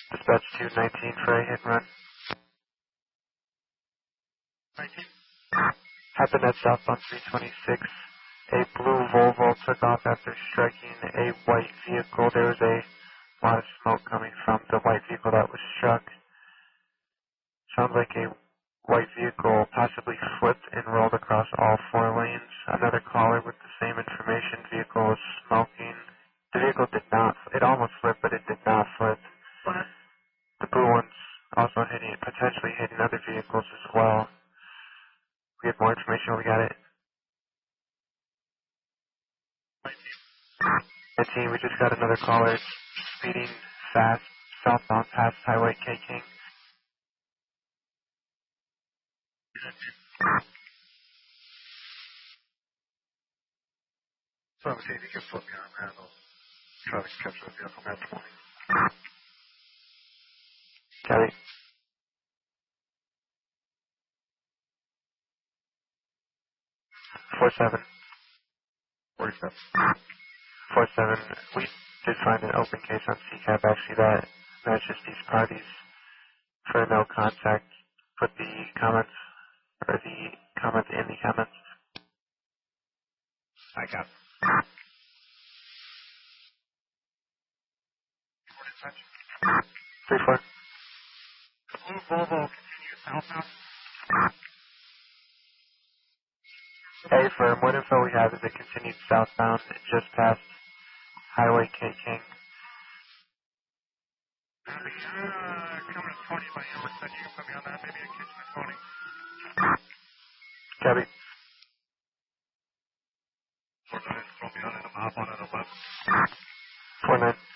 Dispatch 219 for a hit and run. 19. Happened at southbound 326. A blue Volvo took off after striking a white vehicle. There was a lot of smoke coming from the white vehicle that was struck. Sounds like a white vehicle possibly flipped and rolled across all 4 lanes. Another caller with the same information. Vehicle was smoking. The vehicle did not. It almost flipped, but it did not flip. What? The blue one's also potentially hitting other vehicles as well. We have more information. We got it. 19, we just got another caller speeding fast southbound past Highway K King. So obviously if you can flip me on that, I'll try to catch the vehicle that morning. Kelly. 47. 47. 47. We did find an open case on CCAP. Actually, that matches these parties for no contact. Put the comments, or the comments in the comments. I got it. 3-4. Blue Volvo continues southbound. Hey, firm, what info we have is it continued southbound just past Highway K King. Coming at 20 by you. Said you can put me on that. Maybe I catch my 20. Copy. 49, throw me on it. I'm hop on at 11. 49.